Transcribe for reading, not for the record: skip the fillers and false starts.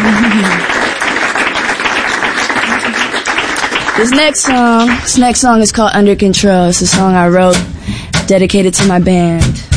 This next song is called Under Control. It's a song I wrote dedicated to my band.